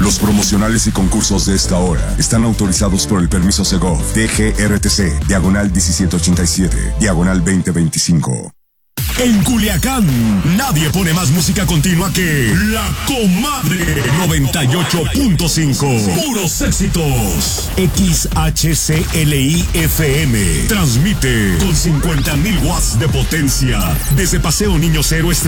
Los promocionales y concursos de esta hora están autorizados por el permiso Segov, DGRTC, diagonal 1787, diagonal 2025. En Culiacán, nadie pone más música continua que La Comadre 98.5. Puros éxitos. XHCLI FM transmite con 50,000 watts de potencia desde Paseo Niños Héroes